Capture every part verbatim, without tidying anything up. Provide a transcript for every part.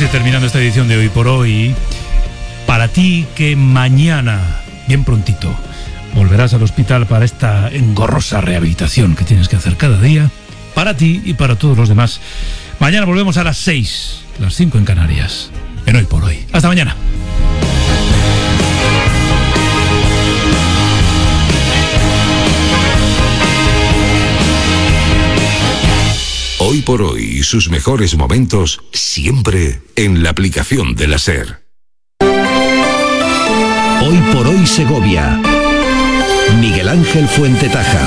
terminando esta edición de Hoy por Hoy. Para ti que mañana, bien prontito, volverás al hospital para esta engorrosa rehabilitación que tienes que hacer cada día, para ti y para todos los demás. Mañana volvemos a las seis, las cinco en Canarias, en Hoy por Hoy. Hasta mañana. Hoy por Hoy y sus mejores momentos siempre en la aplicación de la SER. Hoy por Hoy Segovia. Miguel Ángel Fuentetaja.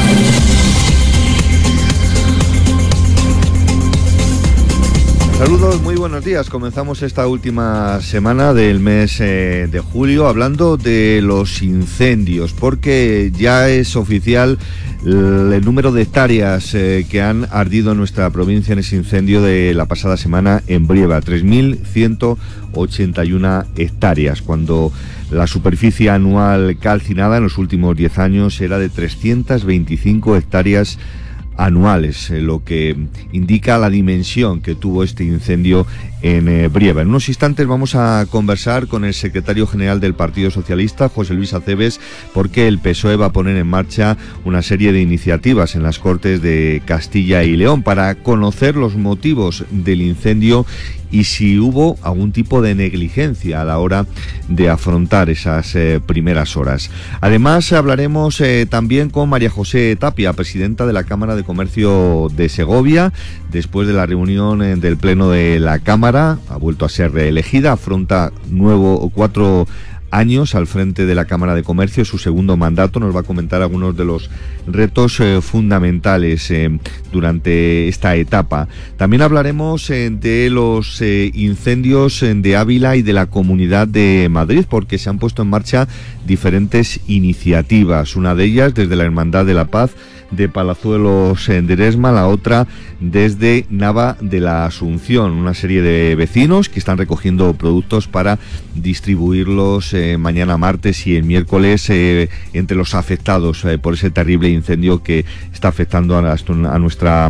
Saludos, muy buenos días. Comenzamos esta última semana del mes eh, de julio hablando de los incendios, porque ya es oficial el, el número de hectáreas eh, que han ardido en nuestra provincia en ese incendio de la pasada semana en Brieva, tres mil ciento ochenta y una hectáreas, cuando la superficie anual calcinada en los últimos diez años era de trescientas veinticinco hectáreas anuales, eh, lo que indica la dimensión que tuvo este incendio en eh, Brieva. En unos instantes vamos a conversar con el secretario general del Partido Socialista, José Luis Acebes, porque el P S O E va a poner en marcha una serie de iniciativas en las Cortes de Castilla y León para conocer los motivos del incendio y si hubo algún tipo de negligencia a la hora de afrontar esas eh, primeras horas. Además, hablaremos eh, también con María José Tapia, presidenta de la Cámara de Comercio de Segovia. Después de la reunión eh, del Pleno de la Cámara, ha vuelto a ser reelegida, afronta nuevo cuatro años al frente de la Cámara de Comercio, su segundo mandato. Nos va a comentar algunos de los retos eh, fundamentales eh, durante esta etapa. También hablaremos eh, de los eh, incendios eh, de Ávila y de la Comunidad de Madrid, porque se han puesto en marcha diferentes iniciativas. Una de ellas desde la Hermandad de la Paz de Palazuelos en Eresma, la otra desde Nava de la Asunción, una serie de vecinos que están recogiendo productos para distribuirlos eh, mañana martes y el miércoles eh, entre los afectados eh, por ese terrible incendio que está afectando a, la, a nuestra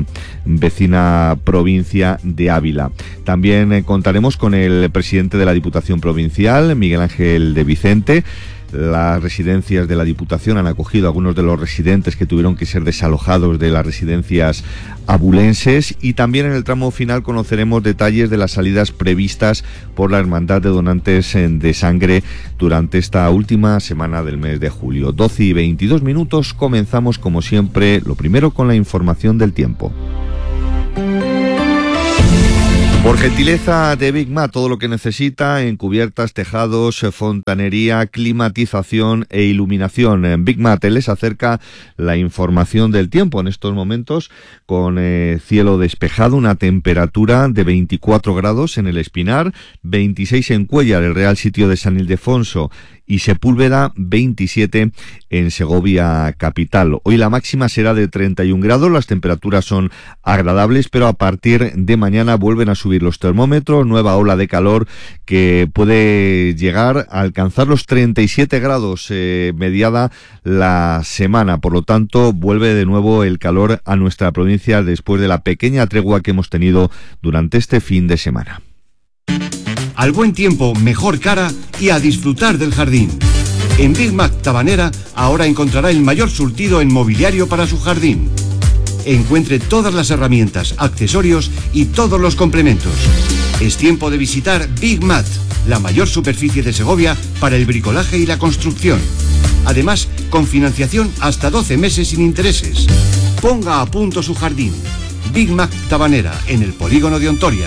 vecina provincia de Ávila. También eh, contaremos con el presidente de la Diputación Provincial, Miguel Ángel de Vicente. Las residencias de la Diputación han acogido a algunos de los residentes que tuvieron que ser desalojados de las residencias abulenses, y también en el tramo final conoceremos detalles de las salidas previstas por la Hermandad de Donantes de Sangre durante esta última semana del mes de julio. doce y veintidós minutos, comenzamos como siempre, lo primero con la información del tiempo. Por gentileza de Big Mat, todo lo que necesita en cubiertas, tejados, fontanería, climatización e iluminación. En Big Mat les acerca la información del tiempo en estos momentos con eh, cielo despejado, una temperatura de veinticuatro grados en el Espinar, veintiséis en Cuéllar, el Real Sitio de San Ildefonso, y Sepúlveda, veintisiete en Segovia capital. Hoy la máxima será de treinta y un grados, las temperaturas son agradables, pero a partir de mañana vuelven a subir los termómetros, nueva ola de calor que puede llegar a alcanzar los treinta y siete grados eh, mediada la semana. Por lo tanto, vuelve de nuevo el calor a nuestra provincia después de la pequeña tregua que hemos tenido durante este fin de semana. Al buen tiempo, mejor cara y a disfrutar del jardín. En Big Mac Tabanera ahora encontrará el mayor surtido en mobiliario para su jardín. Encuentre todas las herramientas, accesorios y todos los complementos. Es tiempo de visitar Big Mat, la mayor superficie de Segovia para el bricolaje y la construcción. Además, con financiación hasta doce meses sin intereses. Ponga a punto su jardín. Big Mac Tabanera, en el polígono de Ontoria.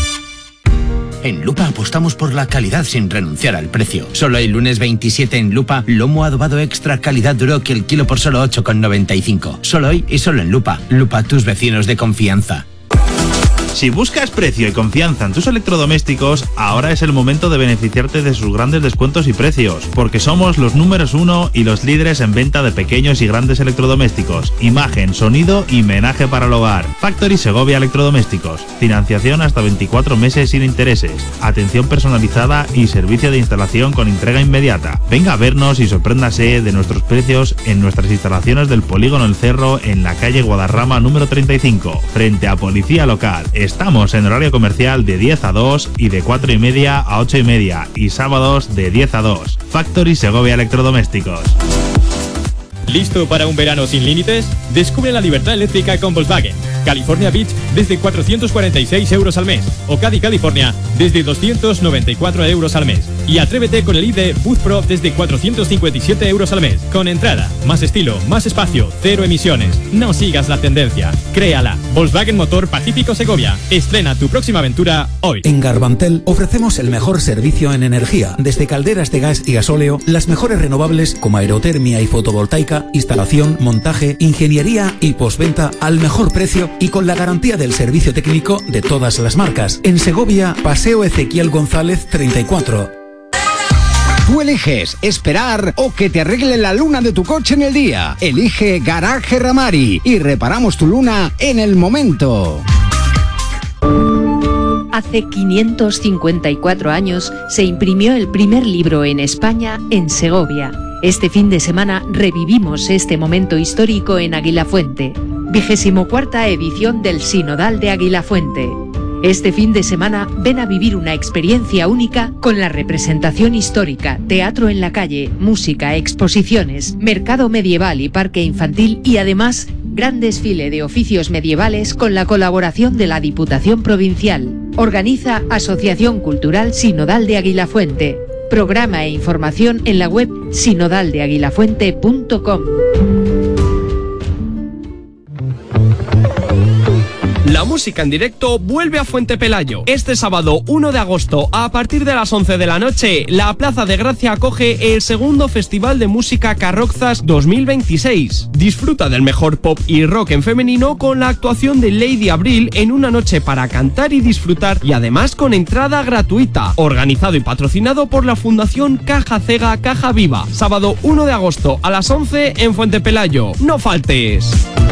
En Lupa apostamos por la calidad sin renunciar al precio. Solo el lunes veintisiete en Lupa, lomo adobado extra calidad duro que el kilo por solo ocho con noventa y cinco. Solo hoy y solo en Lupa. Lupa, tus vecinos de confianza. Si buscas precio y confianza en tus electrodomésticos, ahora es el momento de beneficiarte de sus grandes descuentos y precios, porque somos los números uno y los líderes en venta de pequeños y grandes electrodomésticos, imagen, sonido y menaje para el hogar. Factory Segovia Electrodomésticos, financiación hasta veinticuatro meses sin intereses, atención personalizada y servicio de instalación con entrega inmediata. Venga a vernos y sorpréndase de nuestros precios en nuestras instalaciones del Polígono El Cerro, en la calle Guadarrama número treinta y cinco, frente a Policía Local. Estamos en horario comercial de diez a dos y de cuatro y media a ocho y media y sábados de diez a dos. Factory Segovia Electrodomésticos. ¿Listo para un verano sin límites? Descubre la libertad eléctrica con Volkswagen. California Beach desde cuatrocientos cuarenta y seis euros al mes. O Caddy California desde doscientos noventa y cuatro euros al mes. Y atrévete con el I D Boost Pro desde cuatrocientos cincuenta y siete euros al mes. Con entrada, más estilo, más espacio, cero emisiones. No sigas la tendencia. Créala. Volkswagen Motor Pacífico Segovia. Estrena tu próxima aventura hoy. En Garbantel ofrecemos el mejor servicio en energía. Desde calderas de gas y gasóleo, las mejores renovables como aerotermia y fotovoltaica, instalación, montaje, ingeniería y postventa al mejor precio y con la garantía del servicio técnico de todas las marcas. En Segovia, Paseo Ezequiel González treinta y cuatro. Tú eliges esperar o que te arregle la luna de tu coche en el día. Elige Garaje Ramari y reparamos tu luna en el momento. Hace quinientos cincuenta y cuatro años se imprimió el primer libro en España en Segovia. Este fin de semana revivimos este momento histórico en Aguilafuente. Vigésimo cuarta edición del Sinodal de Aguilafuente. Este fin de semana ven a vivir una experiencia única con la representación histórica, teatro en la calle, música, exposiciones, mercado medieval y parque infantil y además gran desfile de oficios medievales con la colaboración de la Diputación Provincial. Organiza Asociación Cultural Sinodal de Aguilafuente. Programa e información en la web sinodal de aguilafuente punto com. La música en directo vuelve a Fuente Pelayo. Este sábado uno de agosto, a partir de las once de la noche, la Plaza de Gracia acoge el segundo Festival de Música Carrozas dos mil veintiséis. Disfruta del mejor pop y rock en femenino con la actuación de Lady Abril en una noche para cantar y disfrutar y además con entrada gratuita. Organizado y patrocinado por la Fundación Caja Cega Caja Viva. Sábado uno de agosto a las once en Fuente Pelayo. ¡No faltes!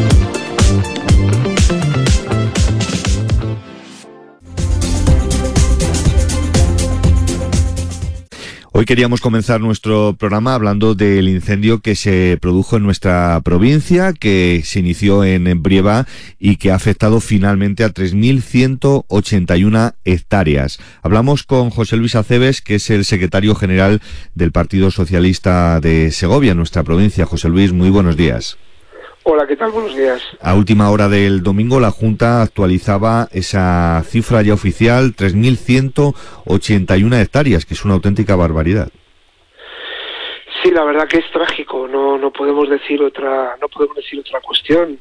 Hoy queríamos comenzar nuestro programa hablando del incendio que se produjo en nuestra provincia, que se inició en Brieva y que ha afectado finalmente a tres mil ciento ochenta y una hectáreas. Hablamos con José Luis Aceves, que es el secretario general del Partido Socialista de Segovia, en nuestra provincia. José Luis, muy buenos días. Hola, ¿qué tal? Buenos días. A última hora del domingo, la Junta actualizaba esa cifra ya oficial, tres mil ciento ochenta y una hectáreas, que es una auténtica barbaridad. Sí, la verdad que es trágico. No, no podemos decir otra, no podemos decir otra cuestión.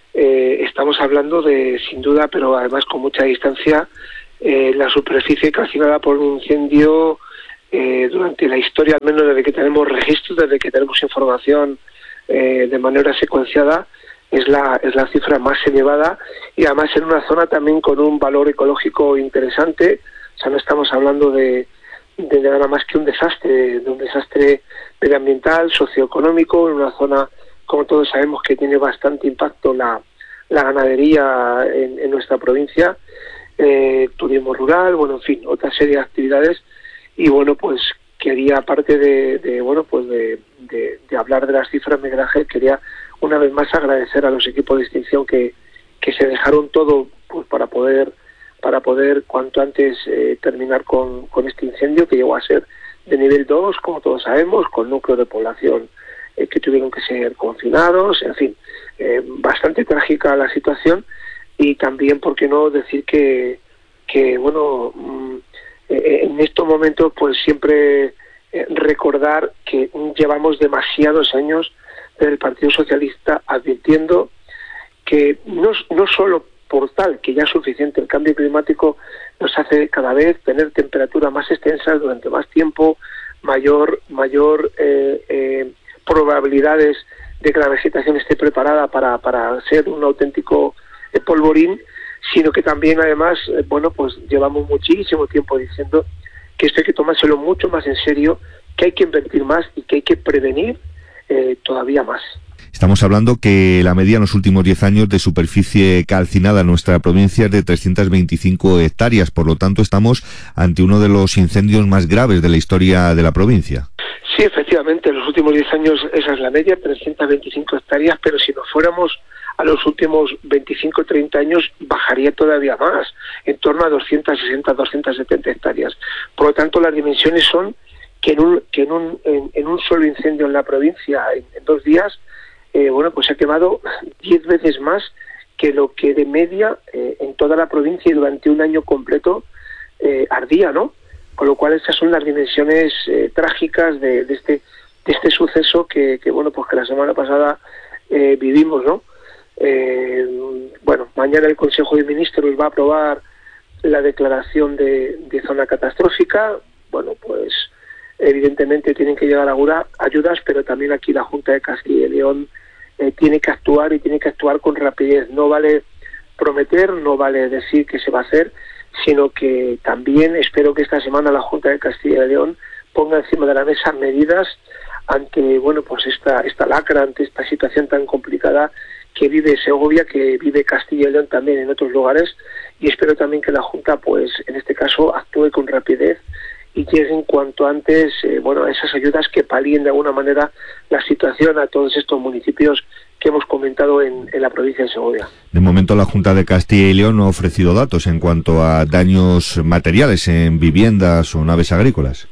Eh, estamos hablando de, sin duda, pero además con mucha distancia, eh, la superficie calcinada por un incendio eh, durante la historia, al menos desde que tenemos registros, desde que tenemos información. Eh, de manera secuenciada es la es la cifra más elevada y además en una zona también con un valor ecológico interesante. O sea, no estamos hablando de, de nada más que un desastre, de un desastre medioambiental, socioeconómico, en una zona, como todos sabemos, que tiene bastante impacto la, la ganadería en, en nuestra provincia, eh, turismo rural, bueno, en fin, otra serie de actividades. Y bueno, pues quería, aparte de, de bueno, pues de, de, de hablar de las cifras migraje, quería una vez más agradecer a los equipos de extinción que, que se dejaron todo pues para poder para poder cuanto antes eh, terminar con, con este incendio que llegó a ser de nivel dos, como todos sabemos, con núcleos de población eh, que tuvieron que ser confinados, en fin, eh, bastante trágica la situación. Y también, ¿por qué no decir que, que bueno, mmm, en estos momentos pues siempre eh, recordar que llevamos demasiados años desde el Partido Socialista advirtiendo que no, no solo por tal que ya es suficiente, el cambio climático nos hace cada vez tener temperaturas más extensas durante más tiempo, mayor mayor eh, eh, probabilidades de que la vegetación esté preparada para, para ser un auténtico eh, polvorín, sino que también además, eh, bueno, pues llevamos muchísimo tiempo diciendo que esto hay que tomárselo mucho más en serio, que hay que invertir más y que hay que prevenir eh, todavía más. Estamos hablando que la media en los últimos diez años de superficie calcinada en nuestra provincia es de trescientas veinticinco hectáreas, por lo tanto estamos ante uno de los incendios más graves de la historia de la provincia. Sí, efectivamente, en los últimos diez años esa es la media, trescientas veinticinco hectáreas, pero si nos fuéramos a los últimos veinticinco o treinta años bajaría todavía más, en torno a doscientas sesenta, doscientas setenta hectáreas. Por lo tanto, las dimensiones son que en un, que en un, en, en un solo incendio en la provincia, en, en dos días, eh, bueno, pues se ha quemado diez veces más que lo que de media eh, en toda la provincia y durante un año completo eh, ardía, ¿no? Con lo cual esas son las dimensiones eh, trágicas de, de este de este suceso que, que bueno, pues que la semana pasada eh, vivimos, ¿no? Eh, bueno, mañana el Consejo de Ministros va a aprobar la declaración de, de zona catastrófica. Bueno, pues evidentemente tienen que llegar ayudas, pero también aquí la Junta de Castilla y León eh, tiene que actuar y tiene que actuar con rapidez. No vale prometer, no vale decir que se va a hacer, sino que también espero que esta semana la Junta de Castilla y León ponga encima de la mesa medidas ante, bueno, pues esta esta lacra, ante esta situación tan complicada que vive Segovia, que vive Castilla y León también en otros lugares, y espero también que la Junta, pues en este caso, actúe con rapidez y lleguen cuanto antes, eh, bueno, a esas ayudas que palíen de alguna manera la situación a todos estos municipios que hemos comentado en, en la provincia de Segovia. De momento la Junta de Castilla y León no ha ofrecido datos en cuanto a daños materiales en viviendas o naves agrícolas.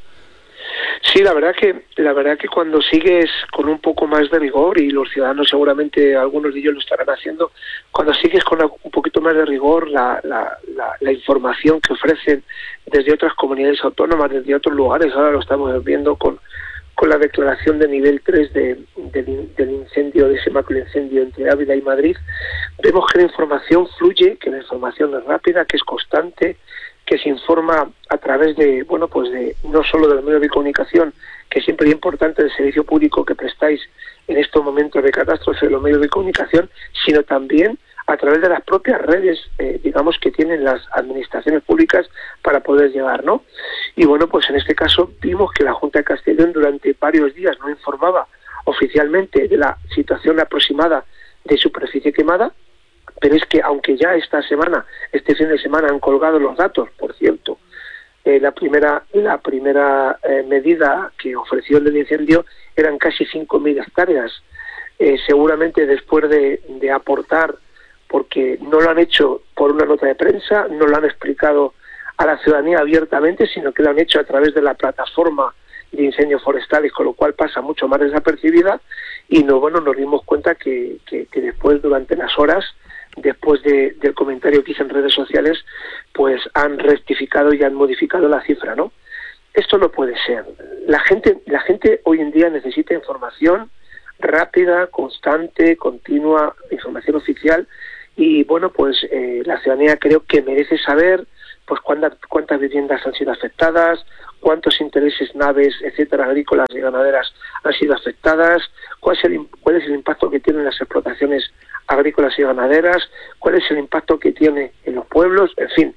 Sí, la verdad que la verdad que cuando sigues con un poco más de rigor, y los ciudadanos seguramente algunos de ellos lo estarán haciendo, cuando sigues con un poquito más de rigor la, la, la, la información que ofrecen desde otras comunidades autónomas, desde otros lugares, ahora lo estamos viendo con, con la declaración de nivel tres de, de, del incendio, de ese macroincendio entre Ávila y Madrid, vemos que la información fluye, que la información es rápida, que es constante, que se informa a través de, bueno, pues de no solo de los medios de comunicación, que siempre es importante el servicio público que prestáis en estos momentos de catástrofe de los medios de comunicación, sino también a través de las propias redes, eh, digamos, que tienen las administraciones públicas para poder llegar, ¿no? Y bueno, pues en este caso vimos que la Junta de Castilla y León durante varios días no informaba oficialmente de la situación aproximada de superficie quemada, pero es que aunque ya esta semana, este fin de semana han colgado los datos, por cierto, eh, la primera la primera eh, medida que ofreció el del incendio eran casi cinco mil hectáreas. Eh, seguramente después de, de aportar, porque no lo han hecho por una nota de prensa, no lo han explicado a la ciudadanía abiertamente, sino que lo han hecho a través de la plataforma de incendios forestales, con lo cual pasa mucho más desapercibida, y no, bueno, nos dimos cuenta que, que, que después, durante las horas, después de, del comentario que hice en redes sociales, pues han rectificado y han modificado la cifra, ¿no? Esto no puede ser. La gente, la gente hoy en día necesita información rápida, constante, continua, información oficial, y bueno, pues eh, la ciudadanía creo que merece saber pues cuántas, cuántas viviendas han sido afectadas, cuántos intereses, naves, etcétera, agrícolas y ganaderas han sido afectadas, cuál es el, cuál es el impacto que tienen las explotaciones agrícolas y ganaderas, cuál es el impacto que tiene en los pueblos, en fin,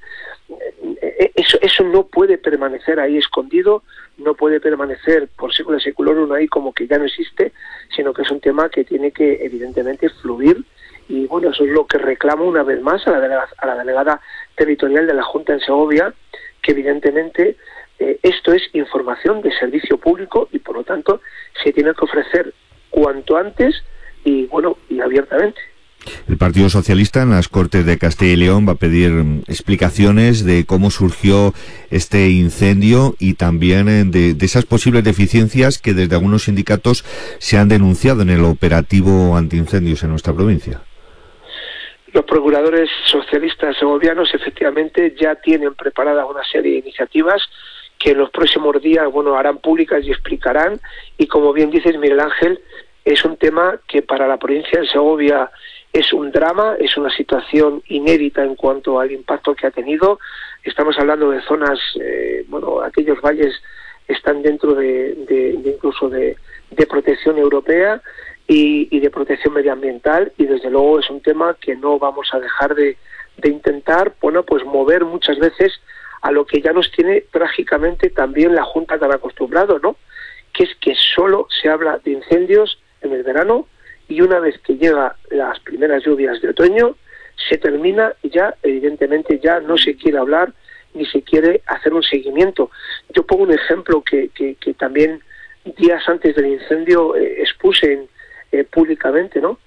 eso, eso no puede permanecer ahí escondido, no puede permanecer por século seculorum ahí como que ya no existe, sino que es un tema que tiene que evidentemente fluir, y bueno, eso es lo que reclamo una vez más a la delegada, a la delegada territorial de la Junta en Segovia, que evidentemente eh, esto es información de servicio público y por lo tanto se tiene que ofrecer cuanto antes y bueno, y abiertamente. El Partido Socialista en las Cortes de Castilla y León va a pedir explicaciones de cómo surgió este incendio y también de, de esas posibles deficiencias que desde algunos sindicatos se han denunciado en el operativo antiincendios en nuestra provincia. Los procuradores socialistas segovianos efectivamente ya tienen preparada una serie de iniciativas que en los próximos días, bueno, harán públicas y explicarán, y como bien dices, Miguel Ángel, es un tema que para la provincia de Segovia es un drama, es una situación inédita en cuanto al impacto que ha tenido. Estamos hablando de zonas, eh, bueno, aquellos valles están dentro de, de, de incluso de, de protección europea y, y de protección medioambiental, y desde luego es un tema que no vamos a dejar de, de intentar, bueno, pues mover muchas veces a lo que ya nos tiene trágicamente también la Junta tan acostumbrado, ¿no? Que es que solo se habla de incendios en el verano, y una vez que llegan las primeras lluvias de otoño, se termina y ya, evidentemente, ya no se quiere hablar ni se quiere hacer un seguimiento. Yo pongo un ejemplo que, que, que también días antes del incendio eh, expuse en, eh, públicamente, ¿no?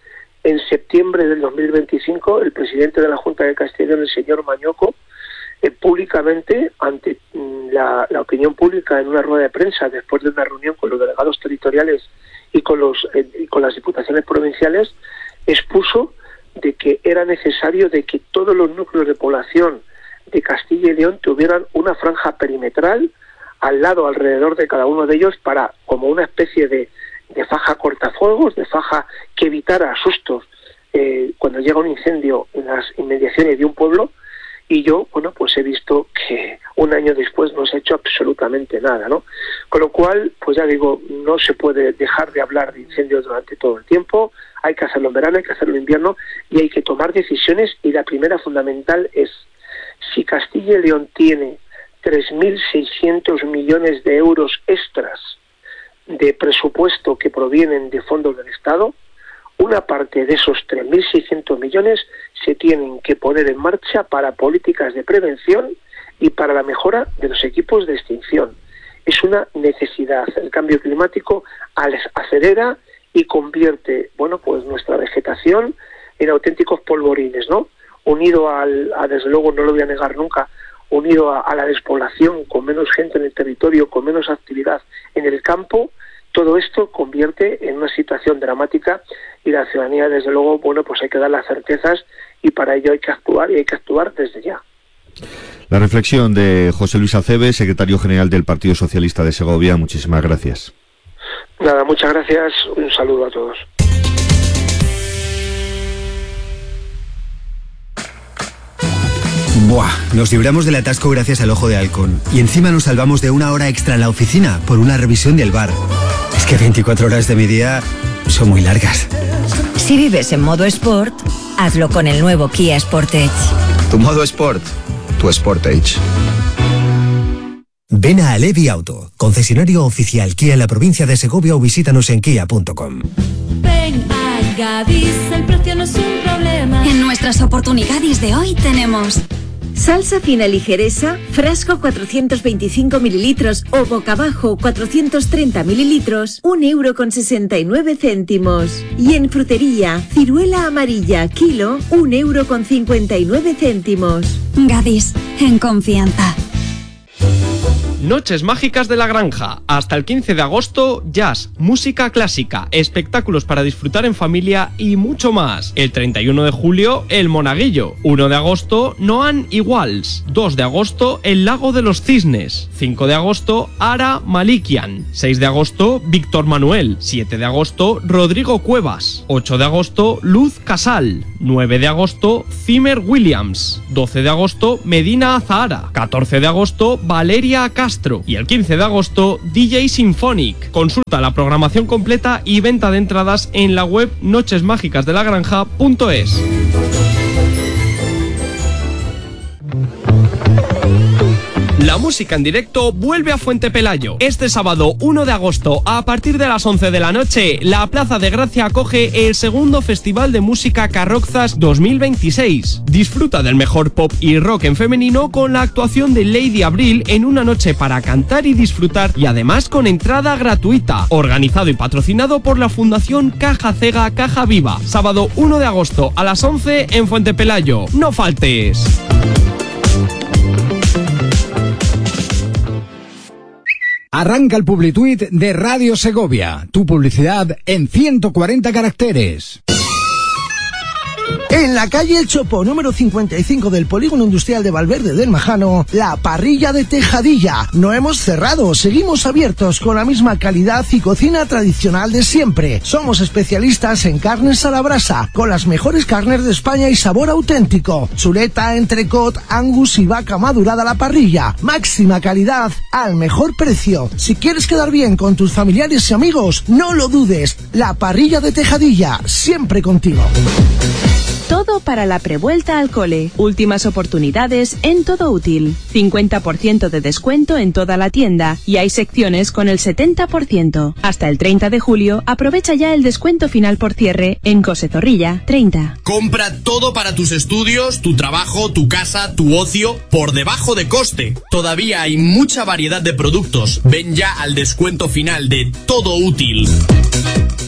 en septiembre del dos mil veinticinco, el presidente de la Junta de Castilla y León, el señor Mañoco, eh, públicamente, ante la, la opinión pública, en una rueda de prensa, después de una reunión con los delegados territoriales y con, los, eh, y con las diputaciones provinciales, expuso de que era necesario de que todos los núcleos de población de Castilla y León tuvieran una franja perimetral al lado, alrededor de cada uno de ellos, para, como una especie de, de faja cortafuegos, de faja que evitara sustos eh, cuando llega un incendio en las inmediaciones de un pueblo. Y yo, bueno, pues he visto que un año después no se ha hecho absolutamente nada, ¿no? Con lo cual, pues ya digo, no se puede dejar de hablar de incendios durante todo el tiempo, hay que hacerlo en verano, hay que hacerlo en invierno, y hay que tomar decisiones, y la primera fundamental es, si Castilla y León tiene tres mil seiscientos millones de euros extras de presupuesto que provienen de fondos del Estado, una parte de esos tres mil seiscientos millones se tienen que poner en marcha para políticas de prevención y para la mejora de los equipos de extinción. Es una necesidad. El cambio climático acelera y convierte, bueno, pues nuestra vegetación en auténticos polvorines, ¿no? Unido al, a, desde luego, no lo voy a negar nunca, unido a, a la despoblación, con menos gente en el territorio, con menos actividad en el campo, todo esto convierte en una situación dramática, y la ciudadanía, desde luego, bueno, pues hay que dar las certezas, y para ello hay que actuar, y hay que actuar desde ya. La reflexión de José Luis Acebes, secretario general del Partido Socialista de Segovia. Muchísimas gracias. Nada, muchas gracias. Un saludo a todos. Buah, nos libramos del atasco gracias al Ojo de Halcón. Y encima nos salvamos de una hora extra en la oficina por una revisión del bar. Es que veinticuatro horas de mi día son muy largas. Si vives en modo Sport, hazlo con el nuevo Kia Sportage. Tu modo Sport, tu Sportage. Ven a Alevi Auto, concesionario oficial Kia en la provincia de Segovia, o visítanos en kia punto com. Ven a Gadis, el precio no es un problema. En nuestras oportunidades de hoy tenemos salsa fina ligereza, frasco cuatrocientos veinticinco mililitros o boca abajo cuatrocientos treinta mililitros, un euro con sesenta y nueve céntimos. Y en frutería, ciruela amarilla, kilo, un euro con cincuenta y nueve céntimos. Gadis, en confianza. Noches Mágicas de la Granja. Hasta el quince de agosto, jazz, música clásica, espectáculos para disfrutar en familia y mucho más. El treinta y uno de julio, El Monaguillo. uno de agosto, Noan Iguals. dos de agosto, El Lago de los Cisnes. cinco de agosto, Ara Malikian. seis de agosto, Víctor Manuel. siete de agosto, Rodrigo Cuevas. ocho de agosto, Luz Casal. nueve de agosto, Zimmer Williams. doce de agosto, Medina Azahara. catorce de agosto, Valeria Castro. Y el quince de agosto, D J Symphonic. Consulta la programación completa y venta de entradas en la web noches mágicas de la granja punto es. La música en directo vuelve a Fuente Pelayo. Este sábado uno de agosto, a partir de las once de la noche, la Plaza de Gracia acoge el segundo Festival de Música Carrozas dos mil veintiséis. Disfruta del mejor pop y rock en femenino con la actuación de Lady Abril en una noche para cantar y disfrutar, y además con entrada gratuita. Organizado y patrocinado por la Fundación Caja Cega Caja Viva. Sábado uno de agosto a las once en Fuente Pelayo. ¡No faltes! Arranca el Publituit de Radio Segovia. Tu publicidad en ciento cuarenta caracteres. En la calle El Chopo, número cincuenta y cinco del Polígono Industrial de Valverde del Majano, la parrilla de Tejadilla. No hemos cerrado, seguimos abiertos con la misma calidad y cocina tradicional de siempre. Somos especialistas en carnes a la brasa, con las mejores carnes de España y sabor auténtico. Chuleta, entrecot, angus y vaca madurada a la parrilla. Máxima calidad al mejor precio. Si quieres quedar bien con tus familiares y amigos, no lo dudes. La parrilla de Tejadilla, siempre contigo. Todo para la prevuelta al cole. Últimas oportunidades en Todo Útil. cincuenta por ciento de descuento en toda la tienda y hay secciones con el setenta por ciento. Hasta el treinta de julio, aprovecha ya el descuento final por cierre en Cose Zorrilla treinta. Compra todo para tus estudios, tu trabajo, tu casa, tu ocio, por debajo de coste. Todavía hay mucha variedad de productos. Ven ya al descuento final de Todo Útil.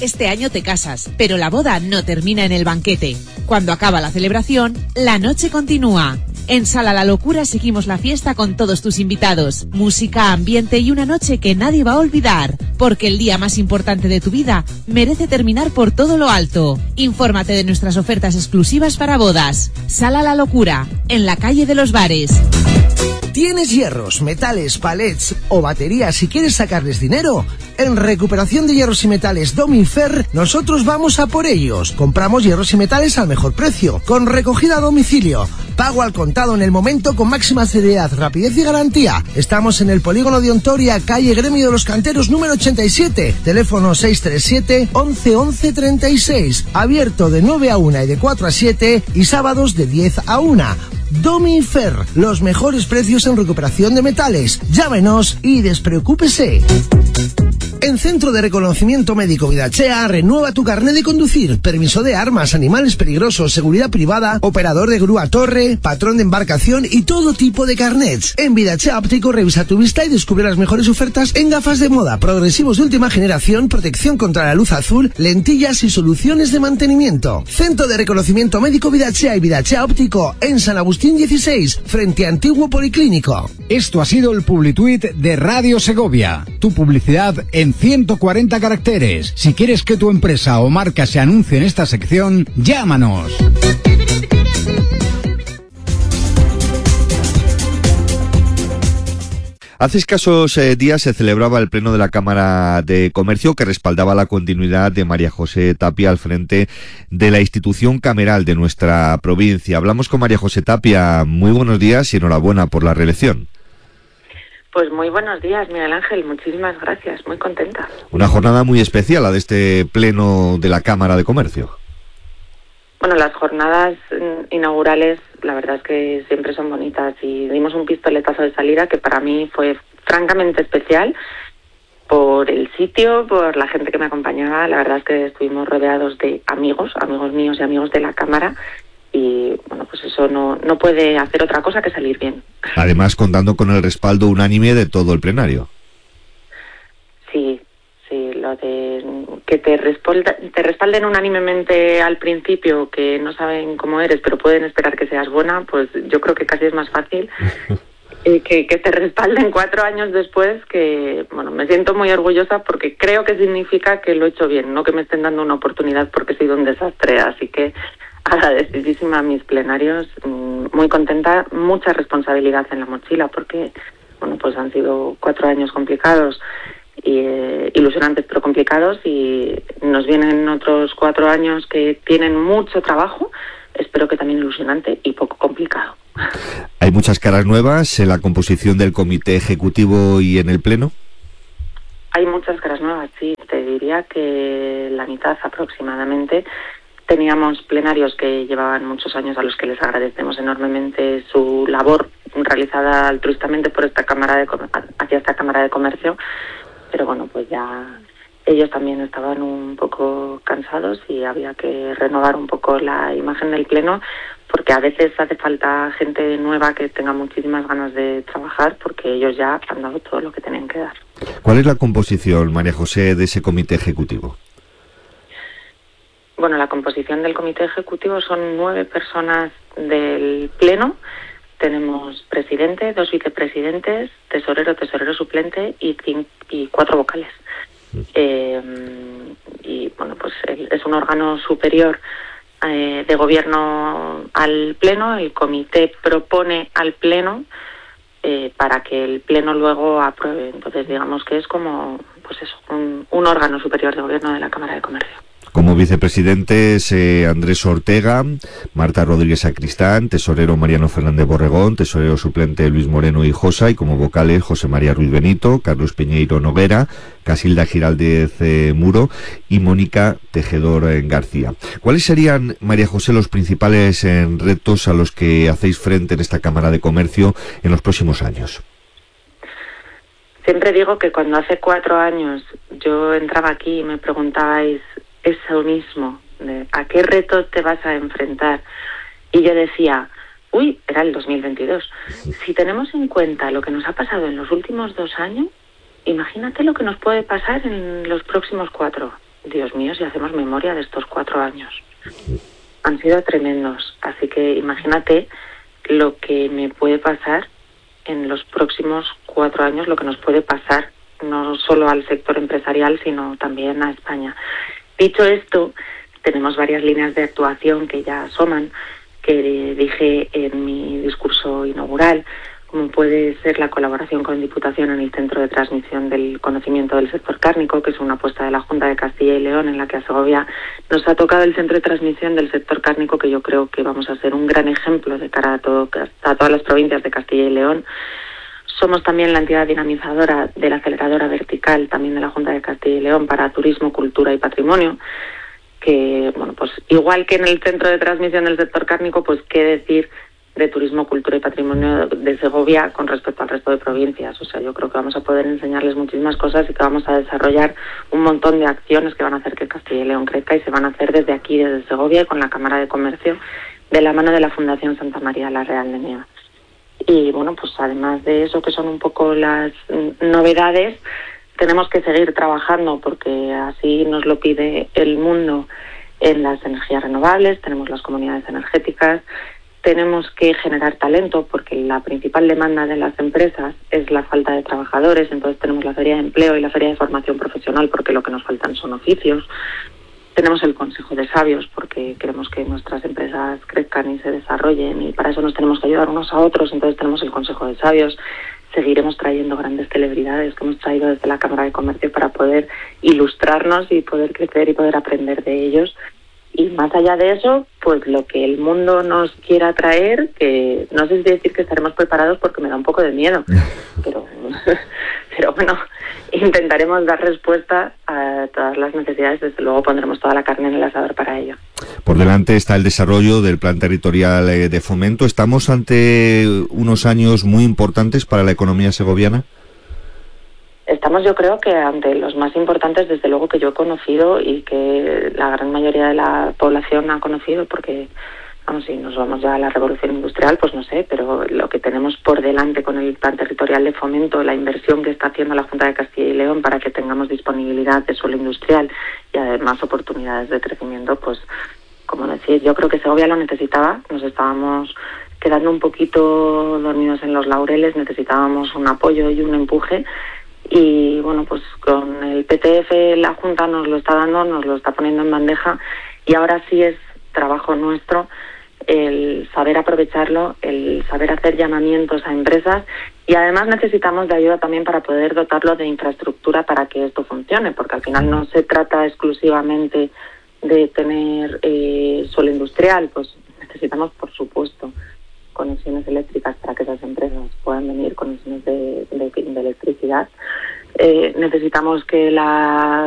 Este año te casas, pero la boda no termina en el banquete. Cuando acaba la celebración, la noche continúa. En Sala La Locura seguimos la fiesta con todos tus invitados. Música, ambiente y una noche que nadie va a olvidar. Porque el día más importante de tu vida merece terminar por todo lo alto. Infórmate de nuestras ofertas exclusivas para bodas. Sala La Locura, en la calle de los Bares. ¿Tienes hierros, metales, palets o baterías y quieres sacarles dinero? En Recuperación de Hierros y Metales Domifer, nosotros vamos a por ellos. Compramos hierros y metales al mejor precio, con recogida a domicilio, pago al contado en el momento con máxima celeridad, rapidez y garantía. Estamos en el Polígono de Ontoria, calle Gremio de los Canteros número ochenta y siete, teléfono seis tres siete, once, once, treinta y seis, abierto de nueve a una y de cuatro a siete y sábados de diez a una. Domifer, los mejores precios en recuperación de metales. Llámenos y despreocúpese. En Centro de Reconocimiento Médico Vidachea, renueva tu carnet de conducir, permiso de armas, animales peligrosos, seguridad privada, operador de grúa torre, patrón de embarcación y todo tipo de carnets. En Vidachea Óptico revisa tu vista y descubre las mejores ofertas en gafas de moda, progresivos de última generación, protección contra la luz azul, lentillas y soluciones de mantenimiento. Centro de Reconocimiento Médico Vidachea y Vidachea Óptico en San Agustín dieciséis, frente a Antiguo Policlínico. Esto ha sido el Publituit de Radio Segovia, tu publicidad en ciento cuarenta caracteres. Si quieres que tu empresa o marca se anuncie en esta sección, llámanos. Hace escasos eh, días se celebraba el pleno de la Cámara de Comercio que respaldaba la continuidad de María José Tapia al frente de la institución cameral de nuestra provincia. Hablamos con María José Tapia. Muy buenos días y enhorabuena por la reelección. Pues muy buenos días, Miguel Ángel. Muchísimas gracias. Muy contenta. Una jornada muy especial la de este pleno de la Cámara de Comercio. Bueno, las jornadas inaugurales, la verdad es que siempre son bonitas y dimos un pistoletazo de salida que para mí fue francamente especial por el sitio, por la gente que me acompañaba. La verdad es que estuvimos rodeados de amigos, amigos míos y amigos de la Cámara. Y bueno, pues eso no, no puede hacer otra cosa que salir bien. Además, contando con el respaldo unánime de todo el plenario. Sí, sí, lo de que te, respalda, te respalden unánimemente al principio, que no saben cómo eres, pero pueden esperar que seas buena, pues yo creo que casi es más fácil eh, que, que te respalden cuatro años después, que bueno, me siento muy orgullosa porque creo que significa que lo he hecho bien, no que me estén dando una oportunidad porque he sido un desastre, así que agradecidísima a mis plenarios, muy contenta, mucha responsabilidad en la mochila porque, bueno, pues han sido cuatro años complicados, y, eh, ilusionantes pero complicados, y nos vienen otros cuatro años que tienen mucho trabajo, espero que también ilusionante y poco complicado. ¿Hay muchas caras nuevas en la composición del comité ejecutivo y en el pleno? Hay muchas caras nuevas, sí, te diría que la mitad aproximadamente. Teníamos plenarios que llevaban muchos años a los que les agradecemos enormemente su labor realizada altruistamente por esta cámara de hacia esta Cámara de Comercio, pero bueno, pues ya ellos también estaban un poco cansados y había que renovar un poco la imagen del pleno, porque a veces hace falta gente nueva que tenga muchísimas ganas de trabajar, porque ellos ya han dado todo lo que tenían que dar. ¿Cuál es la composición, María José, de ese comité ejecutivo? Bueno, la composición del comité ejecutivo son nueve personas del pleno. Tenemos presidente, dos vicepresidentes, tesorero, tesorero suplente y, cinco, y cuatro vocales. Eh, y bueno, pues es un órgano superior eh, de gobierno al pleno. El comité propone al pleno eh, para que el pleno luego apruebe. Entonces, digamos que es como, pues eso, un, un órgano superior de gobierno de la Cámara de Comercio. Como vicepresidentes, eh, Andrés Ortega, Marta Rodríguez Sacristán, tesorero Mariano Fernández Borregón, tesorero suplente Luis Moreno Hijosa, y como vocales José María Ruiz Benito, Carlos Piñeiro Noguera, Casilda Giraldez eh, Muro y Mónica Tejedor eh, García. ¿Cuáles serían, María José, los principales eh, retos a los que hacéis frente en esta Cámara de Comercio en los próximos años? Siempre digo que cuando hace cuatro años yo entraba aquí y me preguntabais eso mismo, de ¿a qué reto te vas a enfrentar? Y yo decía, uy, era el dos mil veintidós. Si tenemos en cuenta lo que nos ha pasado en los últimos dos años, imagínate lo que nos puede pasar en los próximos cuatro. Dios mío, si hacemos memoria de estos cuatro años. Han sido tremendos, así que imagínate lo que me puede pasar en los próximos cuatro años, lo que nos puede pasar no solo al sector empresarial, sino también a España. Dicho esto, tenemos varias líneas de actuación que ya asoman, que dije en mi discurso inaugural, como puede ser la colaboración con Diputación en el Centro de Transmisión del Conocimiento del Sector Cárnico, que es una apuesta de la Junta de Castilla y León, en la que a Segovia nos ha tocado el Centro de Transmisión del Sector Cárnico, que yo creo que vamos a ser un gran ejemplo de cara a, todo, a todas las provincias de Castilla y León. Somos también la entidad dinamizadora de la aceleradora vertical, también de la Junta de Castilla y León, para turismo, cultura y patrimonio, que, bueno, pues igual que en el Centro de Transmisión del Sector Cárnico, pues qué decir de turismo, cultura y patrimonio de Segovia con respecto al resto de provincias. O sea, yo creo que vamos a poder enseñarles muchísimas cosas y que vamos a desarrollar un montón de acciones que van a hacer que Castilla y León crezca, y se van a hacer desde aquí, desde Segovia, y con la Cámara de Comercio, de la mano de la Fundación Santa María la Real de Nieva. Y bueno, pues además de eso, que son un poco las novedades, tenemos que seguir trabajando, porque así nos lo pide el mundo, en las energías renovables. Tenemos las comunidades energéticas. Tenemos que generar talento, porque la principal demanda de las empresas es la falta de trabajadores. Entonces tenemos la Feria de Empleo y la Feria de Formación Profesional, porque lo que nos faltan son oficios. Tenemos el Consejo de Sabios, porque queremos que nuestras empresas crezcan y se desarrollen, y para eso nos tenemos que ayudar unos a otros. Entonces tenemos el Consejo de Sabios. Seguiremos trayendo grandes celebridades que hemos traído desde la Cámara de Comercio para poder ilustrarnos y poder crecer y poder aprender de ellos. Y más allá de eso, pues lo que el mundo nos quiera traer, que no sé si decir que estaremos preparados porque me da un poco de miedo, pero, pero bueno, intentaremos dar respuesta a todas las necesidades. Desde luego pondremos toda la carne en el asador para ello. Por delante está el desarrollo del Plan Territorial de Fomento. ¿Estamos ante unos años muy importantes para la economía segoviana? Estamos, yo creo, que ante los más importantes, desde luego, que yo he conocido y que la gran mayoría de la población ha conocido, porque, vamos, si nos vamos ya a la revolución industrial, pues no sé, pero lo que tenemos por delante con el Plan Territorial de Fomento, la inversión que está haciendo la Junta de Castilla y León para que tengamos disponibilidad de suelo industrial y además oportunidades de crecimiento, pues, como decir, yo creo que Segovia lo necesitaba. Nos estábamos quedando un poquito dormidos en los laureles, necesitábamos un apoyo y un empuje. Y bueno, pues con el P T F la Junta nos lo está dando, nos lo está poniendo en bandeja, y ahora sí es trabajo nuestro el saber aprovecharlo, el saber hacer llamamientos a empresas, y además necesitamos de ayuda también para poder dotarlo de infraestructura para que esto funcione, porque al final no se trata exclusivamente de tener eh, suelo industrial. Pues necesitamos, por supuesto, conexiones eléctricas para que esas empresas puedan venir, conexiones de, de, de electricidad. Eh, necesitamos que la